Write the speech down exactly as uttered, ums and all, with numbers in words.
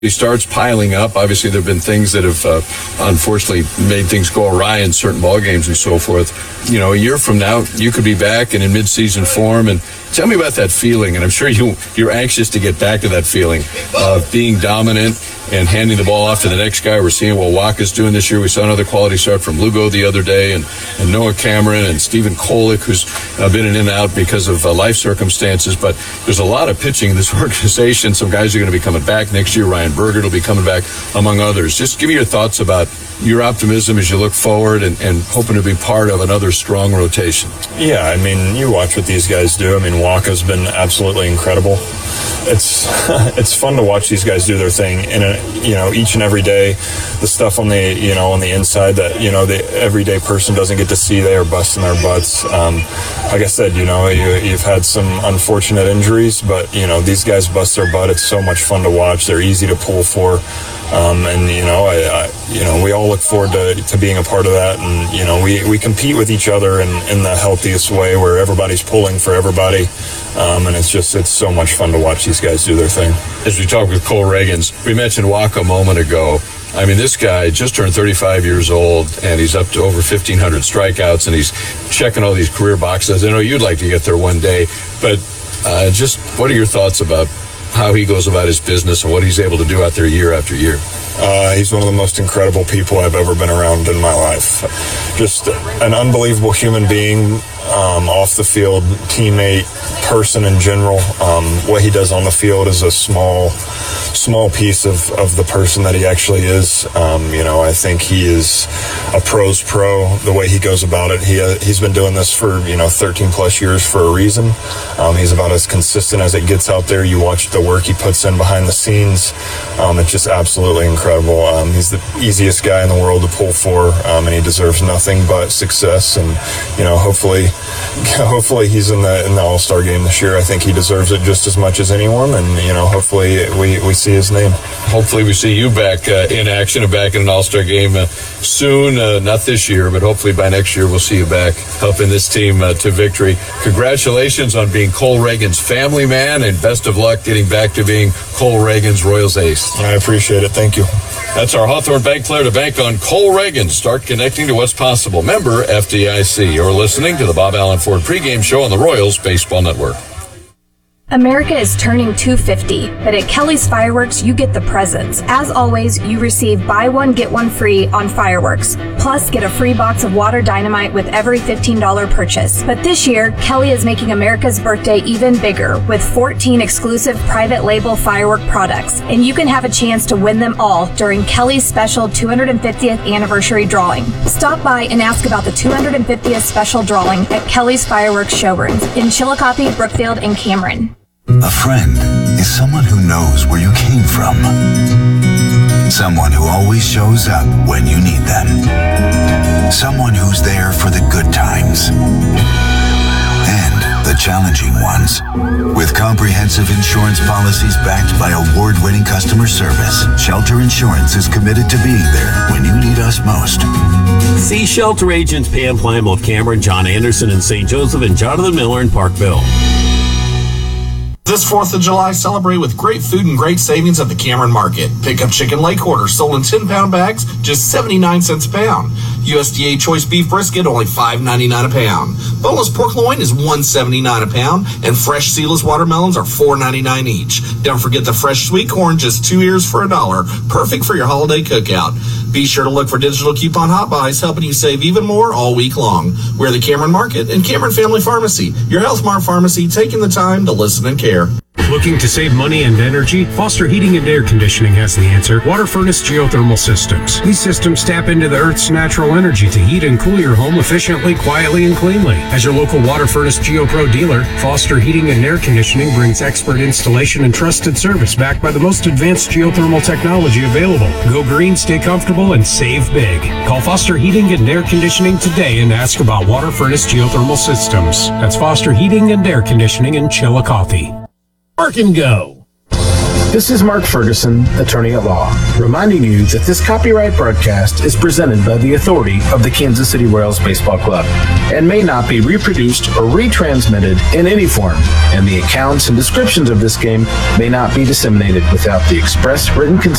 starts piling up. Obviously, there have been things that have uh, unfortunately made things go awry in certain ball games and so forth. You know, a year from now, you could be back and in mid-season form. And tell me about that feeling. And I'm sure you, you're anxious to get back to that feeling of being dominant and handing the ball off to the next guy. We're seeing what Wacha's doing this year. We saw another quality start from Lugo the other day, and, and Noah Cameron and Stephen Kolek, who's uh, been in and out because of uh, life circumstances. But there's a lot of pitching in this organization. Some guys are going to be coming back next year. Ryan Bergert will be coming back, among others. Just give me your thoughts about your optimism as you look forward and, and hoping to be part of another strong rotation. Yeah, I mean, you watch what these guys do. I mean, Wacha's been absolutely incredible. It's it's fun to watch these guys do their thing, and uh, you know, each and every day, the stuff on the you know on the inside that you know the everyday person doesn't get to see, they are busting their butts. Um, like I said, you know, you, you've had some unfortunate injuries, but you know these guys bust their butt. It's so much fun to watch. They're easy to pull for, um, and you know, I, I you know we all look forward to, to being a part of that. And you know, we, we compete with each other in, in the healthiest way, where everybody's pulling for everybody. Um, and it's just, it's so much fun to watch these guys do their thing. As we talked with Cole Ragans, we mentioned Wacha a moment ago. I mean, this guy just turned thirty-five years old, and he's up to over fifteen hundred strikeouts, and he's checking all these career boxes. I know you'd like to get there one day, but uh, just what are your thoughts about how he goes about his business and what he's able to do out there year after year? Uh, he's one of the most incredible people I've ever been around in my life. Just an unbelievable human being, um, off the field, teammate, person in general. Um, what he does on the field is a small, small piece of, of the person that he actually is. Um, you know, I think he is a pro's pro, the way he goes about it. He, uh, he's been doing this for, you know, thirteen plus years for a reason. Um, he's about as consistent as it gets out there. You watch the work he puts in behind the scenes. Um, it's just absolutely incredible. Um, he's the easiest guy in the world to pull for, um, and he deserves nothing but success. And you know, hopefully, hopefully he's in the in the All-Star game this year. I think he deserves it just as much as anyone. And you know, hopefully we, we see his name. Hopefully we see you back uh, in action and back in an All-Star game uh, soon. Uh, not this year, but hopefully by next year we'll see you back helping this team uh, to victory. Congratulations on being Cole Ragans' family man, and best of luck getting back to being Cole Ragans' Royals ace. I appreciate it. Thank you. That's our Hawthorne Bank player to bank on. Cole Ragans. Start connecting to what's possible. Member F D I C. You're listening to the Bob Allen Ford pregame show on the Royals Baseball Network. America is turning two fifty, but at Kelly's Fireworks, you get the presents. As always, you receive buy one, get one free on fireworks. Plus, get a free box of water dynamite with every fifteen dollars purchase. But this year, Kelly is making America's birthday even bigger with fourteen exclusive private label firework products. And you can have a chance to win them all during Kelly's special two hundred fiftieth anniversary drawing. Stop by and ask about the two hundred fiftieth special drawing at Kelly's Fireworks showrooms in Chillicothe, Brookfield, and Cameron. A friend is someone who knows where you came from. Someone who always shows up when you need them. Someone who's there for the good times and the challenging ones. With comprehensive insurance policies backed by award-winning customer service, Shelter Insurance is committed to being there when you need us most. See Shelter Agents Pam Plymouth, Cameron, John Anderson in Saint Joseph, and Jonathan Miller in Parkville. This fourth of July, celebrate with great food and great savings at the Cameron Market. Pick up chicken leg quarters sold in ten-pound bags, just seventy-nine cents a pound. U S D A choice beef brisket, only five ninety-nine a pound. Boneless pork loin is one seventy-nine a pound, and fresh seedless watermelons are four ninety-nine each. Don't forget the fresh sweet corn, just two ears for a dollar. Perfect for your holiday cookout. Be sure to look for digital coupon hot buys, helping you save even more all week long. We're the Cameron Market and Cameron Family Pharmacy, your Health Mart pharmacy, taking the time to listen and care. Looking to save money and energy? Foster Heating and Air Conditioning has the answer. Water Furnace Geothermal Systems. These systems tap into the Earth's natural energy to heat and cool your home efficiently, quietly, and cleanly. As your local Water Furnace GeoPro dealer, Foster Heating and Air Conditioning brings expert installation and trusted service backed by the most advanced geothermal technology available. Go green, stay comfortable, and save big. Call Foster Heating and Air Conditioning today and ask about Water Furnace Geothermal Systems. That's Foster Heating and Air Conditioning in Chillicothe. Park and Go. This is Mark Ferguson, attorney at law, reminding you that this copyright broadcast is presented by the authority of the Kansas City Royals Baseball Club and may not be reproduced or retransmitted in any form, and the accounts and descriptions of this game may not be disseminated without the express written consent